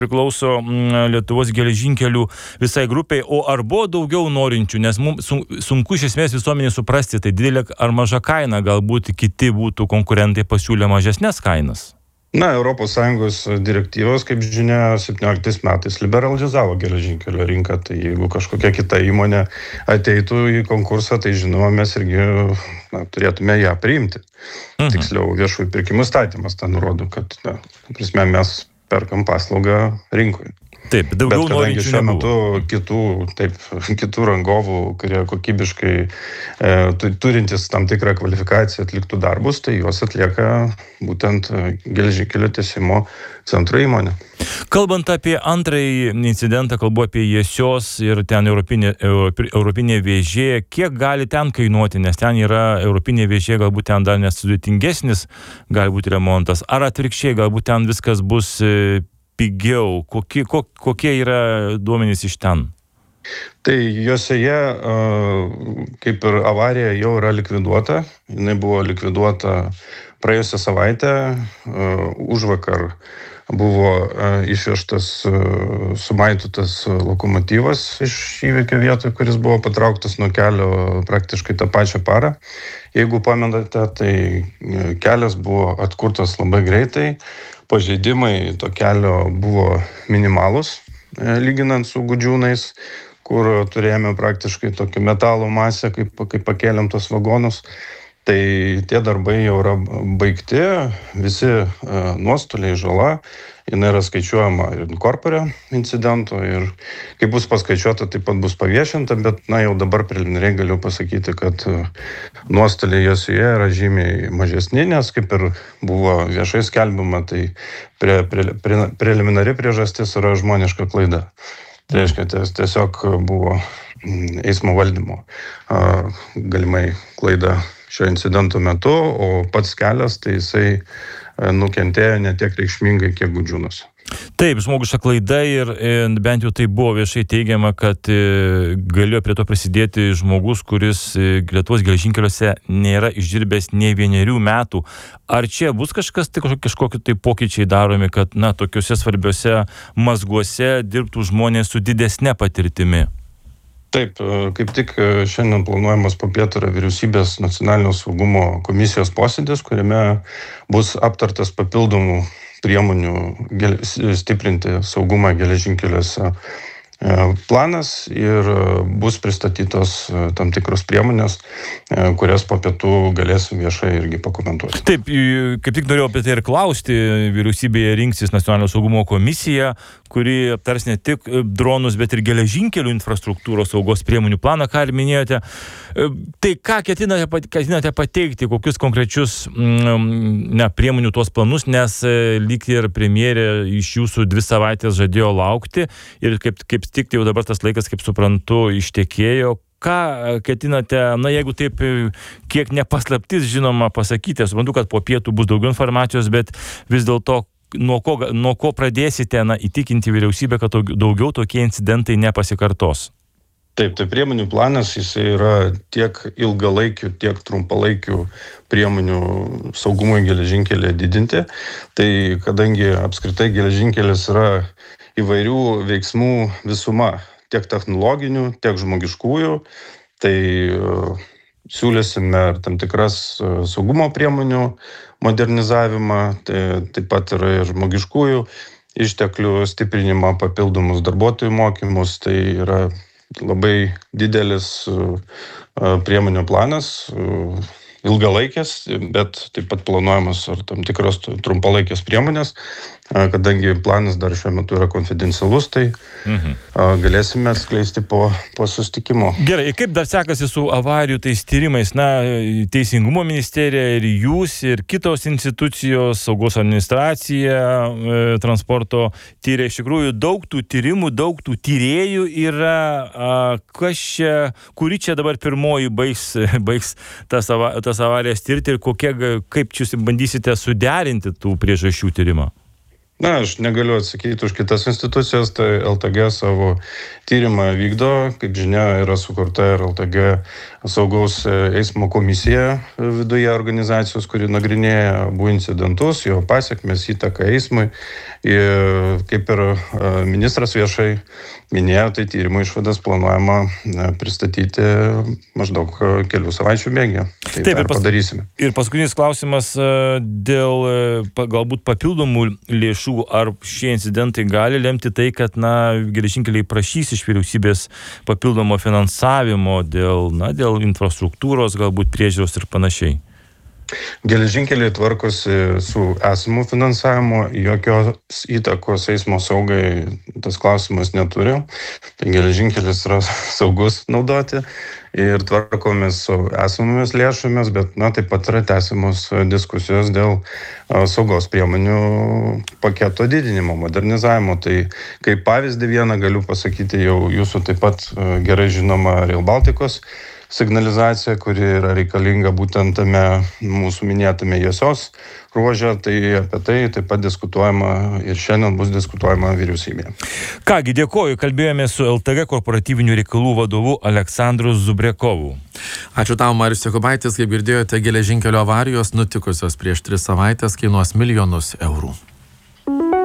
priklauso Lietuvos geležinkelių visai grupiai, o ar buvo daugiau norinčių, nes mums sunku iš esmės visuomenė suprasti, tai didelė ar maža kaina, galbūt kiti būtų konkurentai pasiūlė mažesnės kainas. Na, ES direktyvos, kaip žinia, 17 metais liberalizavo geležinkelio rinką, tai jeigu kažkokia kita įmonė ateitų į konkursą, tai žinoma, mes irgi turėtume ją priimti. Tiksliau, viešųjų pirkimų įstatymas tą nurodo, kad mes perkam paslaugą rinkoje. Taip, daugiau norinčių šiuo metu kitų rangovų, kurie kokybiškai turintys tam tikrą kvalifikaciją atliktų darbus, tai juos atlieka būtent geležinkelio tiesimo centro įmonė. Kalbant apie antrąjį incidentą, kalbu apie Jiesios ir ten europinė vėžė, kiek gali ten kainuoti, nes ten yra europinė vėžė, galbūt ten dar nesudėtingesnis gali būti remontas, ar atvirkščiai, galbūt ten viskas bus pigiau, kokie yra duomenys iš ten? Tai Jiesioje, kaip ir avarija, jau yra likviduota. Jinai buvo likviduota praėjusią savaitę. Užvakar buvo išvežtas sumaitotas lokomotyvas iš įvykio vietoje, kuris buvo patrauktas nuo kelio praktiškai tą pačią parą. Jeigu pamenate, tai kelias buvo atkurtas labai greitai. Pažeidimai to kelio buvo minimalus, lyginant su Gudžiūnais, kur turėjome praktiškai tokį metalo masę, kaip pakėlėm tos vagonus. Tai tie darbai jau yra baigti, visi nuostoliai, žala, jinai yra skaičiuojama ir inkorpore incidento ir kai bus paskaičiuota, taip pat bus paviešinta, bet jau dabar preliminariai galiu pasakyti, kad nuostoliai Jiesioje yra žymiai mažesni, nes kaip ir buvo viešai skelbiama, tai preliminari priežastis yra žmoniška klaida. Tai reiškia, tiesiog buvo eismo valdymo galimai klaida šio incidento metu, o pats kelias, tai jisai nukentėjo ne tiek reikšmingai, kiek Gudžiūnuose. Taip, žmogiška klaida ir bent jau tai buvo viešai teigiama, kad galėjo prie to prisidėti žmogus, kuris Lietuvos geležinkeliuose nėra išdirbęs nei 1 metų. Ar čia bus kažkokie tai pokyčiai daromi, kad tokiuose svarbiuose mazguose dirbtų žmonės su didesne patirtimi? Taip, kaip tik šiandien planuojamas popiet yra vyriausybės nacionalinio saugumo komisijos posėdis, kuriame bus aptartas papildomų priemonių stiprinti saugumą geležinkeliuose planas ir bus pristatytos tam tikros priemonės, kurias po pietų galėsim viešai irgi pakomentuoti. Taip, kaip tik norėjau apie tai ir klausti, vyriausybėje rinksis nacionalinio saugumo komisija, kuri aptars ne tik dronus, bet ir geležinkelių infrastruktūros saugos priemonių planą, ką ir minėjote. Tai ką ketinate pateikti, kokius konkrečius priemonių tuos planus, nes lyg ir premjerė iš jūsų 2 savaitės žadėjo laukti ir kaip tik tai jau dabar tas laikas, kaip suprantu, ištekėjo. Ką ketinate, jeigu taip, kiek nepaslaptis, žinoma, pasakyti, suprantu, kad po pietų bus daugiau informacijos, bet vis dėlto nuo ko pradėsite įtikinti vyriausybę, kad daugiau tokie incidentai nepasikartos? Taip, tai priemonių planas, jisai yra tiek ilgalaikių, tiek trumpalaikių priemonių saugumui geležinkelį didinti. Tai kadangi apskritai geležinkelis yra įvairių veiksmų visuma, tiek technologinių, tiek žmogiškųjų, tai siūlysime tam tikras saugumo priemonių modernizavimą, tai taip pat yra ir žmogiškųjų išteklių stiprinimą, papildomus darbuotojų mokymus, tai yra labai didelis priemonių planas, ilgalaikės, bet taip pat planuojamas ar tam tikros trumpalaikės priemonės, kadangi planas dar šiuo metu yra konfidencialus, tai galėsime atskleisti po susitikimo. Gerai, kaip dar sekasi su avarijų tais tyrimais? Teisingumo ministerija ir jūs, ir kitos institucijos, saugos administracija, transporto tyrė. Iš tikrųjų, daug tų tyrimų, daug tų tyrėjų yra. Kuri čia dabar pirmoji baigs tas avarijas tirti ir kaip jūs bandysite suderinti tų priežasčių tyrimą? Na, aš negaliu atsakyti už kitas institucijas, tai LTG savo tyrimą vykdo, kaip žinia, yra sukurta ir LTG saugaus eismo komisija viduje organizacijos, kuri nagrinėja abu incidentus, jo pasiekmes, įtaką eismui. Ir kaip ir ministras viešai minėjo, tai tyrimo išvadas planuojama pristatyti maždaug kelių savaičių bėgyje. Tai taip, padarysime. Ir paskutinis klausimas dėl galbūt papildomų lėšų. Ar šie incidentai gali lemti tai, kad geležinkeliai prašys iš vyriausybės papildomo finansavimo dėl infrastruktūros, galbūt priežiūros ir panašiai? Geležinkeliai tvarkosi su esamu finansavimu, jokios įtakos eismo saugai tas klausimas neturi. Tai geležinkelis yra saugus naudoti ir tvarkomės su esamomis lėšomis, bet taip pat yra tęsiamos diskusijos dėl saugos priemonių paketo didinimo, modernizavimo. Tai kaip pavyzdį vieną galiu pasakyti jau jūsų taip pat gerai žinoma Rail Balticos signalizacija, kuri yra reikalinga būtent tame mūsų minėtame Jiesios ruože, tai apie tai taip pat diskutuojama ir šiandien bus diskutuojama vyriausybėje. Kągi, dėkoju, kalbėjome su LTG korporatyvinių reikalų vadovu Aleksandru Zubrėkovu. Ačiū tau, Marius Jakubaitis. Kaip girdėjote, geležinkelio avarijos nutikusios prieš 3 savaitės kainuos milijonus eurų.